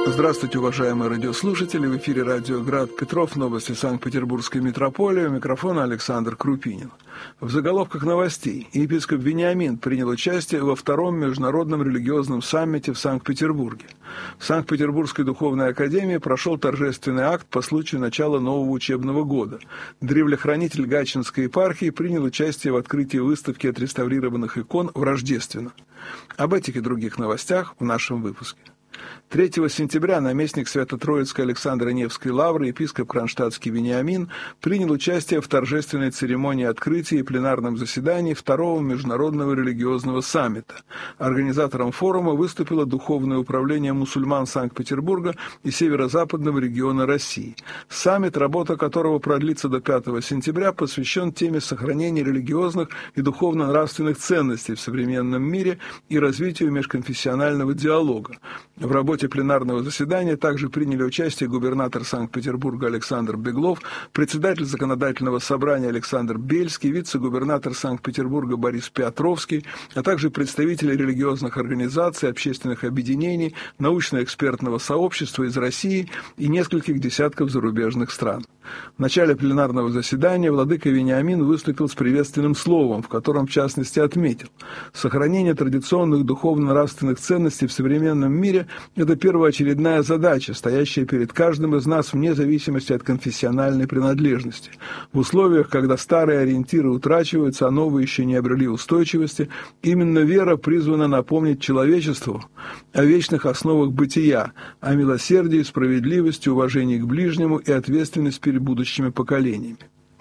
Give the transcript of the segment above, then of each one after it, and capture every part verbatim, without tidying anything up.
Здравствуйте, уважаемые радиослушатели. В эфире радио «Град Петров», новости Санкт-Петербургской митрополии. У микрофона Александр Крупинин. В заголовках новостей. Епископ Вениамин принял участие во втором международном религиозном саммите в Санкт-Петербурге. В Санкт-Петербургской духовной академии прошел торжественный акт по случаю начала нового учебного года. Древлехранитель Гатчинской епархии принял участие в открытии выставки отреставрированных икон в Рождественно. Об этих и других новостях в нашем выпуске. третьего сентября наместник Свято-Троицкой Александро-Невской лавры, епископ Кронштадтский Вениамин, принял участие в торжественной церемонии открытия и пленарном заседании второго международного религиозного саммита. Организатором форума выступило Духовное управление мусульман Санкт-Петербурга и северо-западного региона России. Саммит, работа которого продлится до пятого сентября, посвящен теме сохранения религиозных и духовно-нравственных ценностей в современном мире и развитию межконфессионального диалога. В работе пленарного заседания также приняли участие губернатор Санкт-Петербурга Александр Беглов, председатель законодательного собрания Александр Бельский, вице-губернатор Санкт-Петербурга Борис Петровский, а также представители религиозных организаций, общественных объединений, научно-экспертного сообщества из России и нескольких десятков зарубежных стран. В начале пленарного заседания владыка Вениамин выступил с приветственным словом, в котором в частности отметил: сохранение традиционных духовно-нравственных ценностей в современном мире – это первоочередная задача, стоящая перед каждым из нас вне зависимости от конфессиональной принадлежности. В условиях, когда старые ориентиры утрачиваются, а новые еще не обрели устойчивости, именно вера призвана напомнить человечеству о вечных основах бытия, о милосердии, справедливости, уважении к ближнему и ответственности перед будущими поколениями.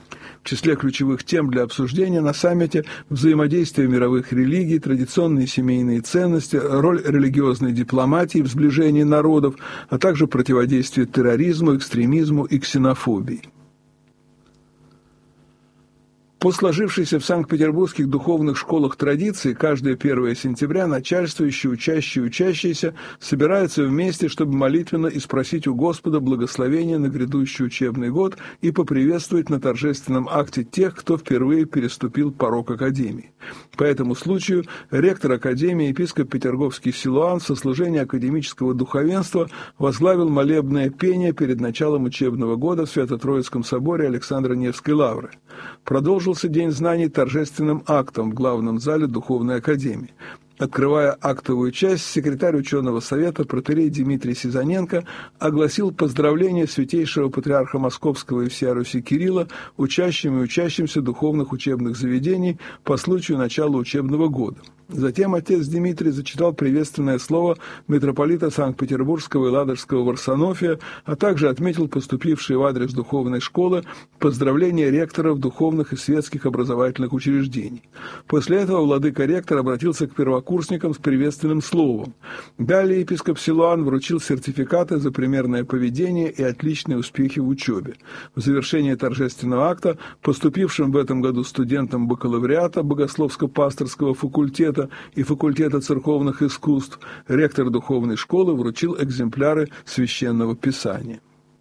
В числе ключевых тем для обсуждения на саммите взаимодействие мировых религий, традиционные семейные ценности, роль религиозной дипломатии в сближении народов, а также противодействие терроризму, экстремизму и ксенофобии. По сложившейся в Санкт-Петербургских духовных школах традиции, каждое первое сентября начальствующие, учащие и учащиеся собираются вместе, чтобы молитвенно испросить у Господа благословения на грядущий учебный год и поприветствовать на торжественном акте тех, кто впервые переступил порог Академии. По этому случаю ректор Академии, епископ Петерговский Силуан в сослужении академического духовенства возглавил молебное пение перед началом учебного года в Свято-Троицком соборе Александро-Невской лавры. Продолжился День знаний торжественным актом в главном зале Духовной академии. Открывая актовую часть, секретарь ученого совета протоиерей Дмитрий Сизаненко огласил поздравления святейшего патриарха Московского и всея Руси Кирилла учащим и учащимся духовных учебных заведений по случаю начала учебного года. Затем отец Дмитрий зачитал приветственное слово митрополита Санкт-Петербургского и Ладожского Варсонофия, а также отметил поступившие в адрес духовной школы поздравления ректоров духовных и светских образовательных учреждений. После этого владыка-ректор обратился к первокурсникам с приветственным словом. Далее епископ Силуан вручил сертификаты за примерное поведение и отличные успехи в учебе. В завершении торжественного акта поступившим в этом году студентам бакалавриата Богословско-пасторского факультета и факультета церковных искусств ректор духовной школы вручил экземпляры священного писания.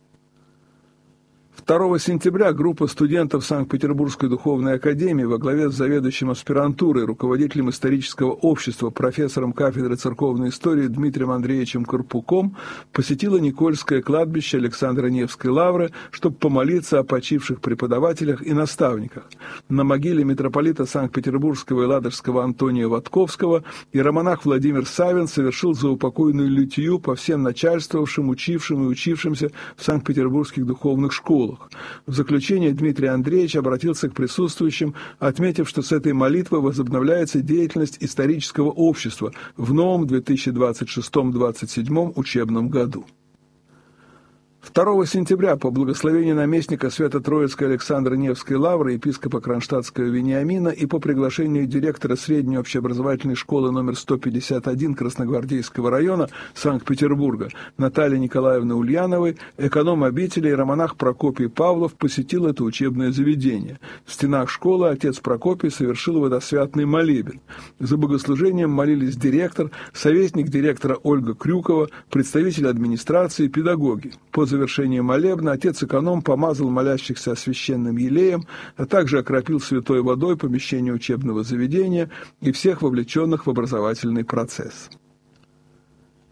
второго сентября группа студентов Санкт-Петербургской духовной академии во главе с заведующим аспирантурой, руководителем исторического общества, профессором кафедры церковной истории Дмитрием Андреевичем Карпуком посетила Никольское кладбище Александро-Невской лавры, чтобы помолиться о почивших преподавателях и наставниках. На могиле митрополита Санкт-Петербургского и Ладожского Антония Ватковского иеромонах Владимир Савин совершил заупокойную литию по всем начальствовавшим, учившим и учившимся в Санкт-Петербургских духовных школах. В заключение Дмитрий Андреевич обратился к присутствующим, отметив, что с этой молитвой возобновляется деятельность исторического общества в новом две тысячи двадцать шестом — двадцать седьмом учебном году. второго сентября по благословению наместника Свято-Троицкой Александро-Невской лавры епископа Кронштадтского Вениамина и по приглашению директора средней общеобразовательной школы номер сто пятьдесят один Красногвардейского района Санкт-Петербурга Натальи Николаевны Ульяновой, эконом обители иеромонах Прокопий Павлов посетил это учебное заведение. В стенах школы отец Прокопий совершил водосвятный молебен. За богослужением молились директор, советник директора Ольга Крюкова, представитель администрации, педагоги. По завершении молебна отец-эконом помазал молящихся священным елеем, а также окропил святой водой помещение учебного заведения и всех вовлеченных в образовательный процесс.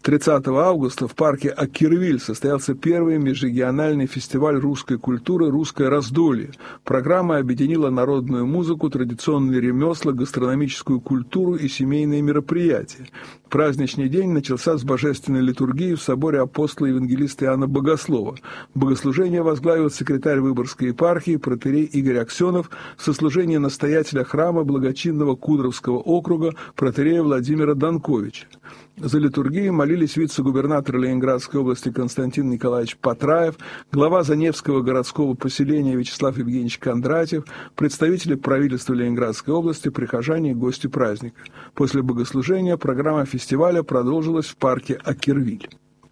тридцатого августа в парке Аккервиль состоялся первый межрегиональный фестиваль русской культуры «Русское раздолье». Программа объединила народную музыку, традиционные ремесла, гастрономическую культуру и семейные мероприятия. Праздничный день начался с божественной литургии в соборе апостола и евангелиста Иоанна Богослова. Богослужение возглавил секретарь Выборгской епархии протоиерей Игорь Аксенов, сослужение настоятеля храма благочинного Кудровского округа протоиерея Владимира Данковича. За литургией молились вице-губернатор Ленинградской области Константин Николаевич Патраев, глава Заневского городского поселения Вячеслав Евгеньевич Кондратьев, представители правительства Ленинградской области, прихожане и гости праздника. После богослужения программа фестиваля продолжилась в парке Аккервиль.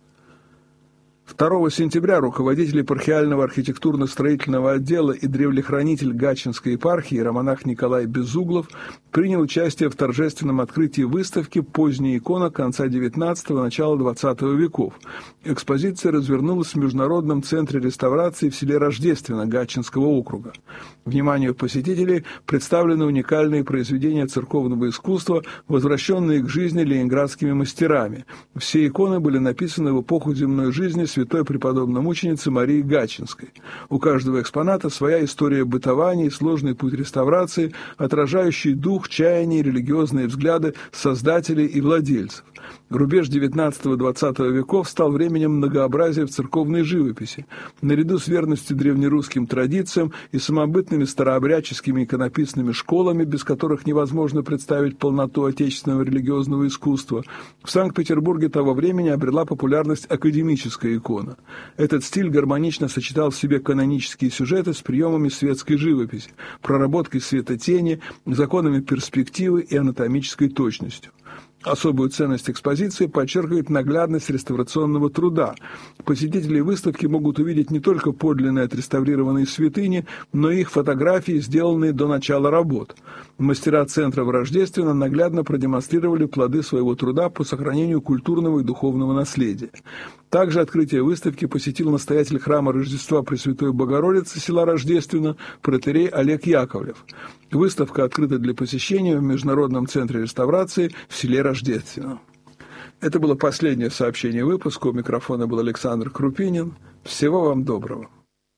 второго сентября руководитель епархиального архитектурно-строительного отдела и древлехранитель Гатчинской епархии романах Николай Безуглов принял участие в торжественном открытии выставки «Поздняя икона конца девятнадцатого – начала двадцатого веков». Экспозиция развернулась в Международном центре реставрации в селе Рождественно Гатчинского округа. Вниманию посетителей представлены уникальные произведения церковного искусства, возвращенные к жизни ленинградскими мастерами. Все иконы были написаны в эпоху земной жизни святой преподобной мученицы Марии Гатчинской. У каждого экспоната своя история бытования и сложный путь реставрации, отражающий дух, чаяния и религиозные взгляды создателей и владельцев. Рубеж девятнадцатого-двадцатого веков стал временем многообразия в церковной живописи. Наряду с верностью древнерусским традициям и самобытными старообрядческими иконописными школами, без которых невозможно представить полноту отечественного религиозного искусства, в Санкт-Петербурге того времени обрела популярность академическая икона. Этот стиль гармонично сочетал в себе канонические сюжеты с приемами светской живописи, проработкой светотени, законами перспективы и анатомической точностью. Особую ценность экспозиции подчеркивает наглядность реставрационного труда. Посетители выставки могут увидеть не только подлинные отреставрированные святыни, но и их фотографии, сделанные до начала работ. Мастера центра в Рождественно наглядно продемонстрировали плоды своего труда по сохранению культурного и духовного наследия. Также открытие выставки посетил настоятель храма Рождества Пресвятой Богородицы села Рождественно протоиерей Олег Яковлев. Выставка открыта для посещения в Международном центре реставрации в селе Рождественно. Это было последнее сообщение выпуска. У микрофона был Александр Крупинин. Всего вам доброго.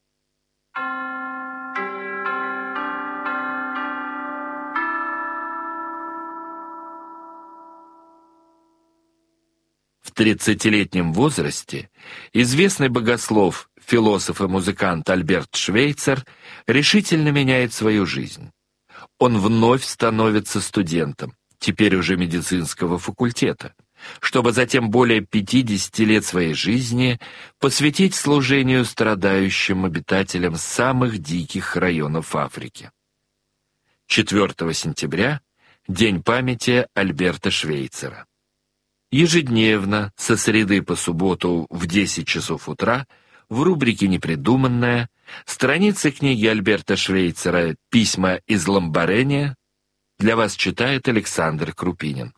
В тридцатилетнем возрасте известный богослов, философ и музыкант Альберт Швейцер решительно меняет свою жизнь. Он вновь становится студентом, теперь уже медицинского факультета, чтобы затем более пятидесяти лет своей жизни посвятить служению страдающим обитателям самых диких районов Африки. четвёртого сентября – День памяти Альберта Швейцера. Ежедневно, со среды по субботу в десять часов утра, в рубрике «Непридуманное» страницы книги Альберта Швейцера «Письма из Ламбарения» для вас читает Александр Крупинин.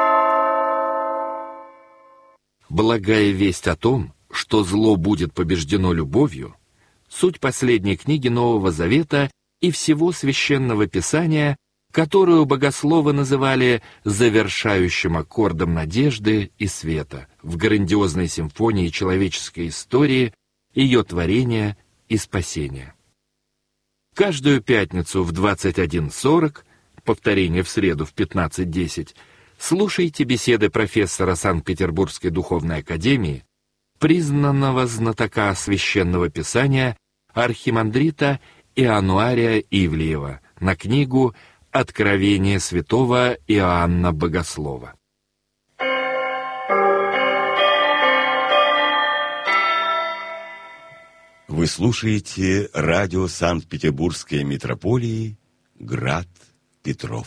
Благая весть о том, что зло будет побеждено любовью, суть последней книги Нового Завета и всего Священного Писания, которую богословы называли завершающим аккордом надежды и света в грандиозной симфонии человеческой истории, ее творения и спасения. Каждую пятницу в двадцать один сорок, повторение в среду в пятнадцать десять, слушайте беседы профессора Санкт-Петербургской духовной академии, признанного знатока Священного Писания архимандрита Иоаннуария Ивлеева на книгу «Откровение святого Иоанна Богослова». Вы слушаете радио Санкт-Петербургской митрополии «Град Петров».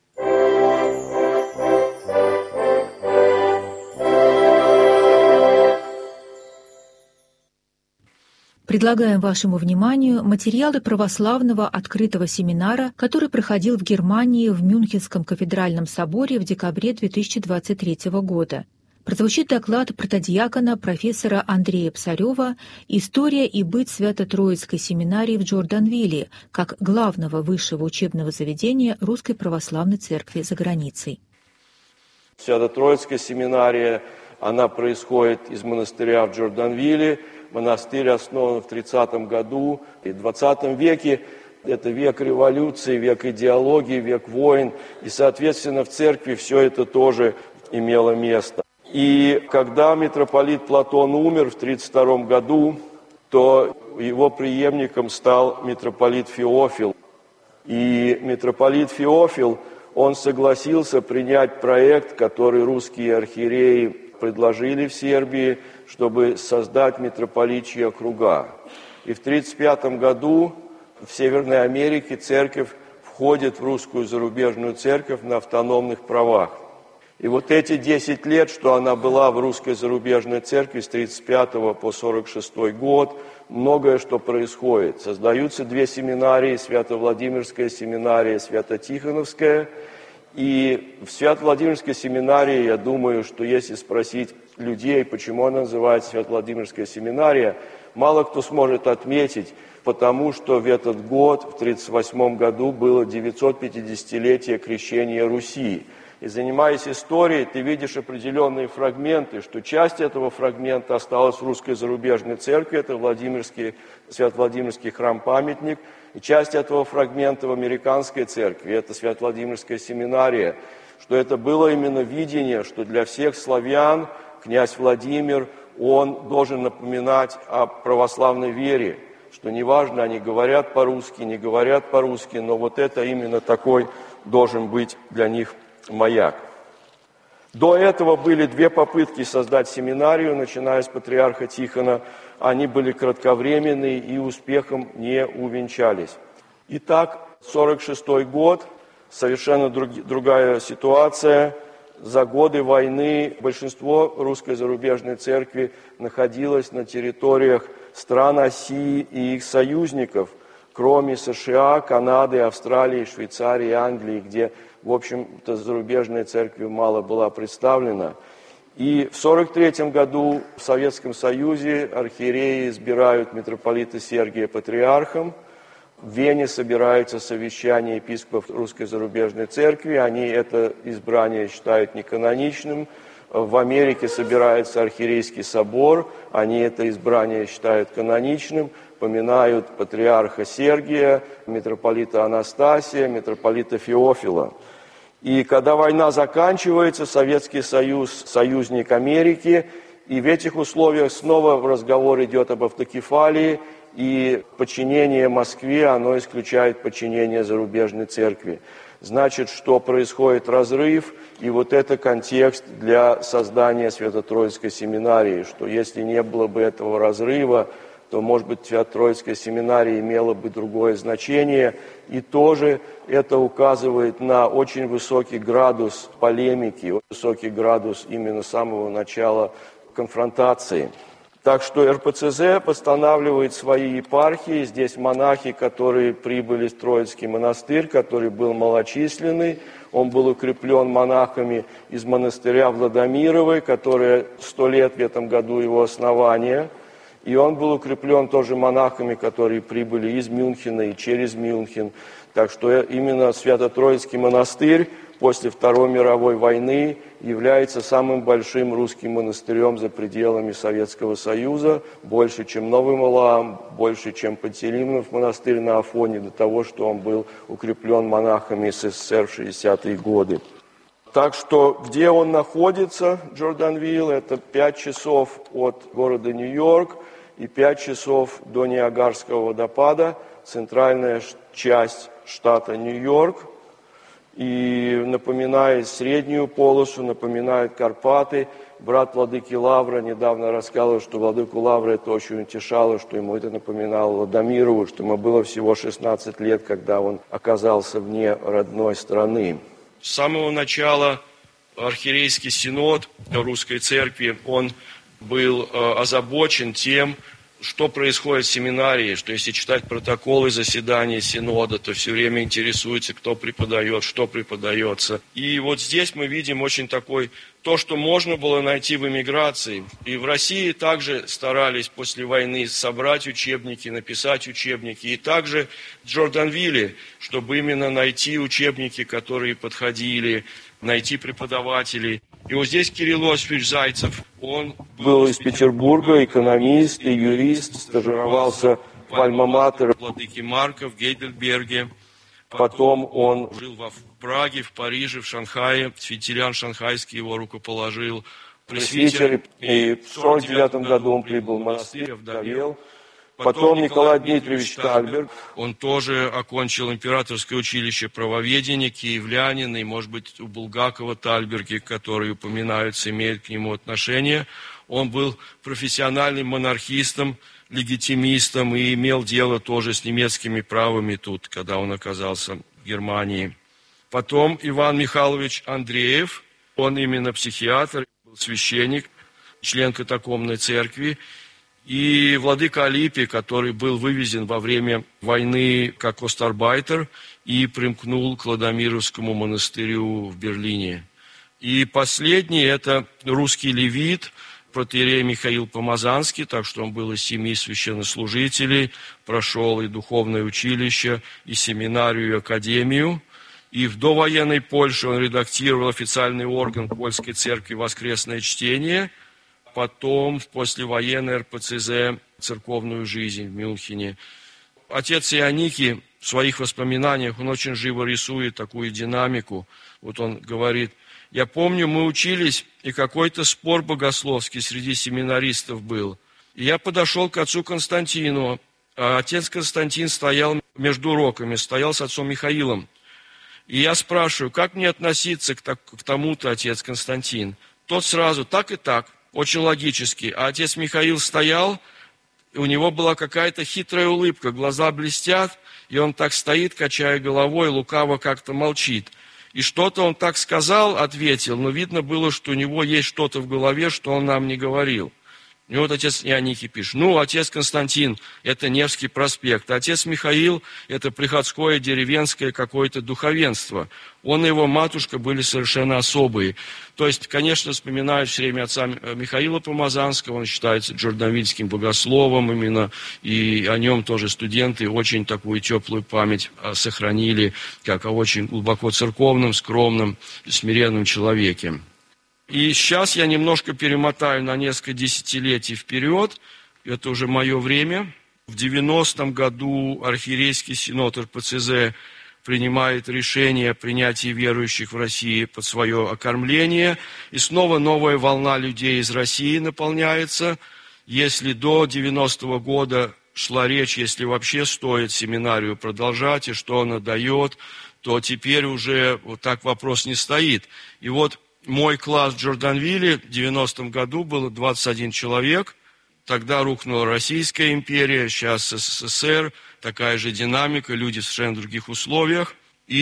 Предлагаем вашему вниманию материалы православного открытого семинара, который проходил в Германии в Мюнхенском кафедральном соборе в декабре две тысячи двадцать третьего года. Прозвучит доклад протодиакона профессора Андрея Псарева «История и быт Свято-Троицкой семинарии в Джорданвилле» как главного высшего учебного заведения Русской Православной Церкви за границей. Свято-Троицкая семинария она происходит из монастыря в Джорданвилле. Монастырь основан в тридцатом году. И в двадцатом веке это век революции, век идеологии, век войн. И, соответственно, в церкви все это тоже имело место. И когда митрополит Платон умер в тридцать втором году, то его преемником стал митрополит Феофил. И митрополит Феофил, он согласился принять проект, который русские архиереи предложили в Сербии, чтобы создать митрополичьи округа. И в тридцать пятом году в Северной Америке церковь входит в русскую зарубежную церковь на автономных правах. И вот эти десять лет, что она была в русской зарубежной церкви с тридцать пятого по сорок шестой год, многое что происходит. Создаются две семинарии, Свято-Владимирская семинария, Свято-Тихоновская. И в Свято-Владимирской семинарии, я думаю, что если спросить людей, почему она называется Свято-Владимирская семинария, мало кто сможет отметить, потому что в этот год, в тридцать восьмом году, было девятьсот-пятидесятилетие крещения Руси. И занимаясь историей, ты видишь определенные фрагменты, что часть этого фрагмента осталась в русской зарубежной церкви, это Владимирский, Свято-Владимирский храм-памятник, и часть этого фрагмента в американской церкви, это Свято-Владимирская семинария, что это было именно видение, что для всех славян князь Владимир, он должен напоминать о православной вере, что неважно, они говорят по-русски, не говорят по-русски, но вот это именно такой должен быть для них маяк. До этого были две попытки создать семинарию, начиная с патриарха Тихона. Они были кратковременные и успехом не увенчались. Итак, сорок шестой год, совершенно друг, другая ситуация. За годы войны большинство русской зарубежной церкви находилось на территориях стран оси и их союзников, кроме США, Канады, Австралии, Швейцарии, Англии, где, в общем-то, зарубежная церковь мало была представлена. И в сорок третьем году в Советском Союзе архиереи избирают митрополита Сергия патриархом. В Вене собираются совещания епископов русской зарубежной церкви. Они это избрание считают неканоничным. В Америке собирается архиерейский собор. Они это избрание считают каноничным. Поминают патриарха Сергия, митрополита Анастасия, митрополита Феофила. И когда война заканчивается, Советский Союз – союзник Америки, и в этих условиях снова разговор идет об автокефалии, и подчинение Москве, оно исключает подчинение зарубежной церкви. Значит, что происходит разрыв, и вот это контекст для создания Свято-Троицкой семинарии, что если не было бы этого разрыва, то, может быть, Свято-Троицкая семинария имела бы другое значение. И тоже это указывает на очень высокий градус полемики, высокий градус именно самого начала конфронтации. Так что эр пэ цэ зэ постанавливает свои епархии. Здесь монахи, которые прибыли в Троицкий монастырь, который был малочисленный. Он был укреплен монахами из монастыря Владимировой, которое сто лет в этом году его основания. И он был укреплен тоже монахами, которые прибыли из Мюнхена и через Мюнхен. Так что именно Свято-Троицкий монастырь после Второй мировой войны является самым большим русским монастырем за пределами Советского Союза, больше, чем Новый Малаам, больше, чем Пантелеймонов монастырь на Афоне, до того, что он был укреплен монахами с эс эс эс эр в шестидесятые годы. Так что где он находится, Джорданвилл, это пять часов от города Нью-Йорк и пять часов до Ниагарского водопада, центральная часть штата Нью-Йорк. И напоминает среднюю полосу, напоминает Карпаты. Брат владыки Лавра недавно рассказывал, что владыку Лавра это очень утешало, что ему это напоминало Ладомирову, что ему было всего шестнадцать лет, когда он оказался вне родной страны. С самого начала архиерейский синод Русской Церкви, он был озабочен тем, что происходит в семинарии, что если читать протоколы заседаний синода, то все время интересуется, кто преподает, что преподается. И вот здесь мы видим очень такой, то, что можно было найти в эмиграции. И в России также старались после войны собрать учебники, написать учебники. И также в Джорданвилле, чтобы именно найти учебники, которые подходили, найти преподавателей. И вот здесь Кирилл Осипович Зайцев, он был из Петербурга, экономист и юрист, стажировался в Альма-Матер владыки Марка в Гейдельберге. Потом он жил в Праге, в Париже, в Шанхае. Свитериан шанхайский его рукоположил. Пресвитер. И в сорок девятом году он прибыл в монастырь, овдовел. Потом Николай Дмитриевич Тальберг. Он тоже окончил императорское училище правоведения, киевлянин, и, может быть, у Булгакова Тальберги, которые упоминаются, имеют к нему отношение. Он был профессиональным монархистом, легитимистом и имел дело тоже с немецкими правами тут, когда он оказался в Германии. Потом Иван Михайлович Андреев, он именно психиатр, был священник, член катакомной церкви. И владыка Алипий, который был вывезен во время войны как остарбайтер и примкнул к Ладомировскому монастырю в Берлине. И последний – это русский левит, протоиерей Михаил Помазанский, так что он был из семьи священнослужителей, прошел и духовное училище, и семинарию, и академию. И в довоенной Польше он редактировал официальный орган Польской церкви «Воскресное чтение», потом в послевоенной эр пэ цэ зэ «Церковную жизнь» в Мюнхене. Отец Ионикий в своих воспоминаниях, он очень живо рисует такую динамику. Вот он говорит: «Я помню, мы учились, и какой-то спор богословский среди семинаристов был. И я подошел к отцу Константину, а отец Константин стоял между уроками, стоял с отцом Михаилом. И я спрашиваю, как мне относиться к, так, к тому-то, отец Константин? Тот сразу, так и так, очень логически. А отец Михаил стоял, и у него была какая-то хитрая улыбка, глаза блестят, и он так стоит, качая головой, лукаво как-то молчит. И что-то он так сказал, ответил, но видно было, что у него есть что-то в голове, что он нам не говорил. И вот отец Ионикий пишет: ну, отец Константин, это Невский проспект, а отец Михаил, это приходское, деревенское какое-то духовенство. Он и его матушка были совершенно особые. То есть, конечно, вспоминают все время отца Михаила Помазанского, он считается джорданвильским богословом именно, и о нем тоже студенты очень такую теплую память сохранили, как о очень глубоко церковном, скромном, смиренном человеке. И сейчас я немножко перемотаю на несколько десятилетий вперед. Это уже мое время. В девяностом году архиерейский синод эр пэ цэ зэ принимает решение о принятии верующих в России под свое окормление. И снова новая волна людей из России наполняется. Если до девяностого года шла речь, если вообще стоит семинарию продолжать и что она дает, то теперь уже вот так вопрос не стоит. И вот мой класс в Джорданвилле в девяностом году было двадцать один человек. Тогда рухнула Российская империя, сейчас эс эс эс эр, такая же динамика, люди в совершенно других условиях.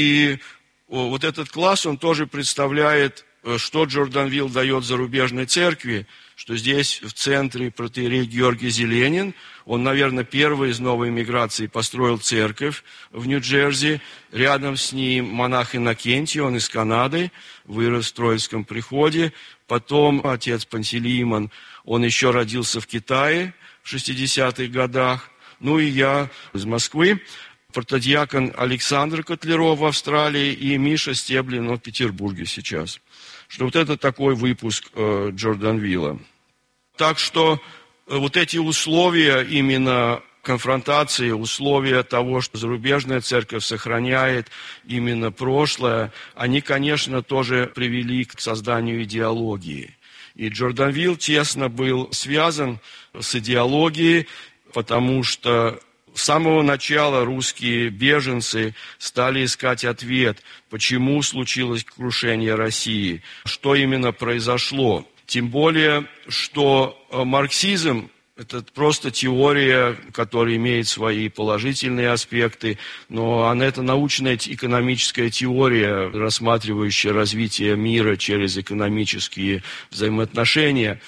И вот этот класс, он тоже представляет, что Джорданвилл дает зарубежной церкви, что здесь в центре протоиерей Георгий Зеленин. Он, наверное, первый из новой миграции построил церковь в Нью-Джерси. Рядом с ним монах Иннокентий, он из Канады, вырос в Троицком приходе. Потом отец Пантелеимон, он еще родился в Китае в шестидесятых годах. Ну и я из Москвы, протодиакон Александр Котляров в Австралии и Миша Стеблин в Петербурге сейчас. Что вот это такой выпуск э, Джорданвилла. Так что э, вот эти условия именно конфронтации, условия того, что зарубежная церковь сохраняет именно прошлое, они, конечно, тоже привели к созданию идеологии. И Джорданвилл тесно был связан с идеологией, потому что с самого начала русские беженцы стали искать ответ, почему случилось крушение России, что именно произошло. Тем более, что марксизм – это просто теория, которая имеет свои положительные аспекты, но она это научная экономическая теория, рассматривающая развитие мира через экономические взаимоотношения.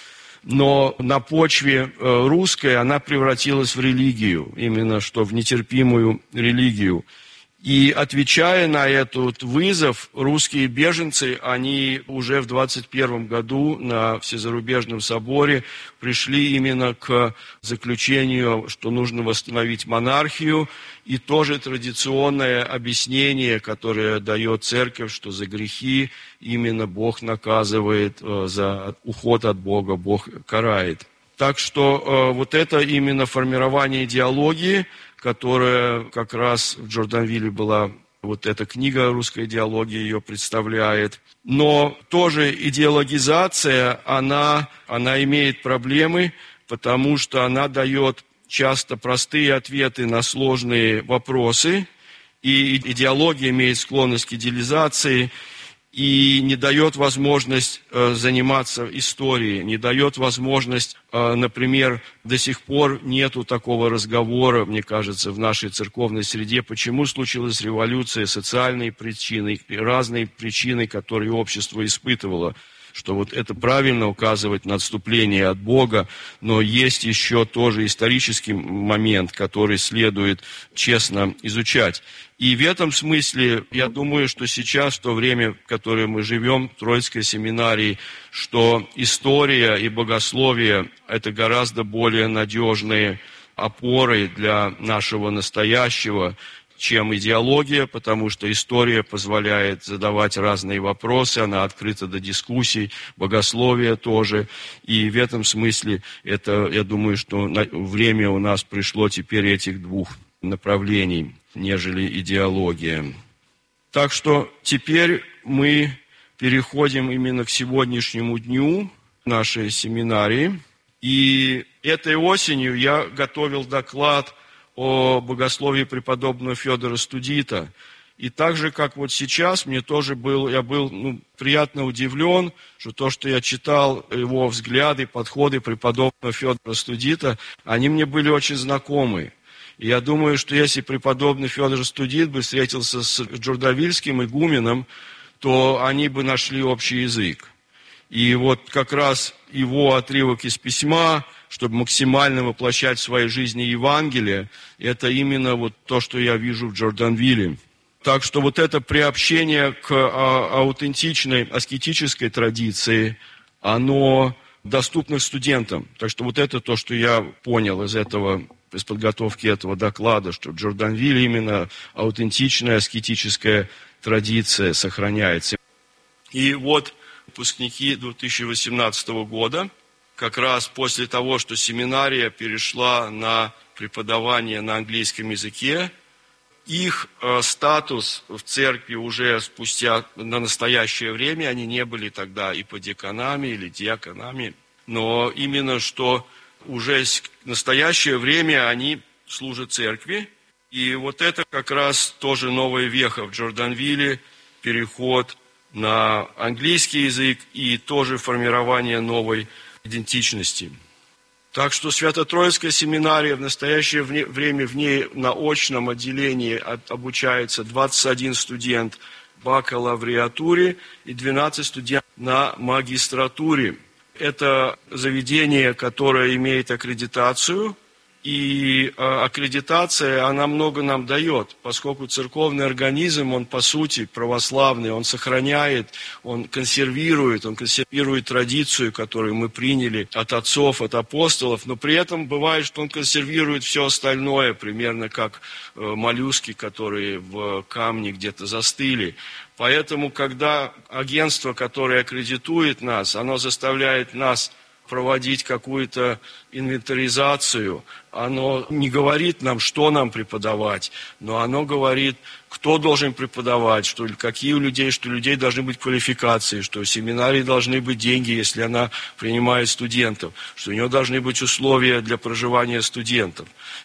Но на почве русской она превратилась в религию, именно что в нетерпимую религию. И отвечая на этот вызов, русские беженцы, они уже в двадцать первом году на Всезарубежном соборе пришли именно к заключению, что нужно восстановить монархию, и тоже традиционное объяснение, которое дает церковь, что за грехи именно Бог наказывает, за уход от Бога Бог карает. Так что вот это именно формирование идеологии, которая как раз в Джорданвилле была, вот эта книга «Русская идеология» ее представляет. Но тоже идеологизация, она, она имеет проблемы, потому что она дает часто простые ответы на сложные вопросы, и идеология имеет склонность к идеализации, и не дает возможность э, заниматься историей, не дает возможность, э, например, до сих пор нету такого разговора, мне кажется, в нашей церковной среде, почему случилась революция, социальные причины, разные причины, которые общество испытывало, что вот это правильно указывать на отступление от Бога, но есть еще тоже исторический момент, который следует честно изучать. И в этом смысле, я думаю, что сейчас, в то время, в которое мы живем, в Троицкой семинарии, что история и богословие – это гораздо более надежные опоры для нашего настоящего, чем идеология, потому что история позволяет задавать разные вопросы, она открыта до дискуссий, богословие тоже. И в этом смысле, это, я думаю, что время у нас пришло теперь этих двух направлений, нежели идеология. Так что теперь мы переходим именно к сегодняшнему дню нашей семинарии. И этой осенью я готовил доклад о богословии преподобного Федора Студита. И так же, как вот сейчас, мне тоже был, я был ну, приятно удивлен, что то, что я читал, его взгляды, подходы преподобного Федора Студита, они мне были очень знакомы. И я думаю, что если преподобный Федор Студит бы встретился с джорданвильским игуменом, то они бы нашли общий язык. И вот как раз его отрывок из письма, чтобы максимально воплощать в своей жизни Евангелие, это именно вот то, что я вижу в Джорданвилле. Так что вот это приобщение к а, аутентичной аскетической традиции, оно доступно студентам. Так что вот это то, что я понял из этого, из подготовки этого доклада, что в Джорданвилле именно аутентичная аскетическая традиция сохраняется. И вот выпускники две тысячи восемнадцатого года, как раз после того, что семинария перешла на преподавание на английском языке, их э, статус в церкви уже спустя на настоящее время, они не были тогда иподиаконами или диаконами, но именно что уже в настоящее время они служат церкви. И вот это как раз тоже новая веха в Джорданвилле, переход на английский язык и тоже формирование новой идентичности. Так что Свято-Троицкая семинария в настоящее время в ней на очном отделении обучается двадцать один студент в бакалавриатуре и двенадцать студентов на магистратуре. Это заведение, которое имеет аккредитацию, и аккредитация, она много нам дает, поскольку церковный организм, он по сути православный, он сохраняет, он консервирует, он консервирует традицию, которую мы приняли от отцов, от апостолов, но при этом бывает, что он консервирует все остальное, примерно как моллюски, которые в камне где-то застыли. Поэтому, когда агентство, которое аккредитует нас, оно заставляет нас проводить какую-то инвентаризацию, оно не говорит нам, что нам преподавать, но оно говорит, кто должен преподавать, что, какие у людей, что у людей должны быть квалификации, что в семинарии должны быть деньги, если она принимает студентов, что у нее должны быть условия для проживания студентов.